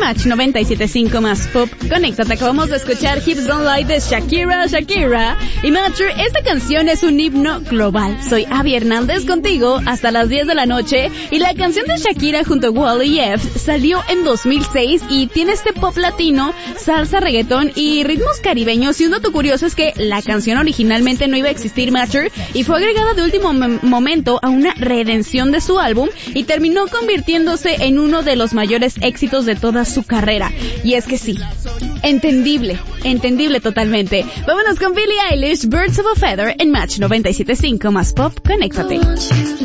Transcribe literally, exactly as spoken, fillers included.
Match noventa y siete punto cinco más Pop. Conéctate, acabamos de escuchar Hips Don't Lie de Shakira, Shakira. Y Mature, esta canción es un himno global. Soy Abby Hernández contigo hasta las diez de la noche. Y la canción de Shakira junto a Wally F salió en dos mil seis y tiene este pop latino, salsa, reggaetón y ritmos caribeños. Y un dato curioso es que la canción originalmente no iba a existir, Mature, y fue agregada de último m- momento a una redención de su álbum y terminó convirtiéndose en uno de los mayores éxitos de toda su carrera. Y es que sí, entendible, entendible totalmente. Vámonos con Billie Eilish, Birds of a Feather en Match noventa y siete punto cinco más Pop. Conéctate.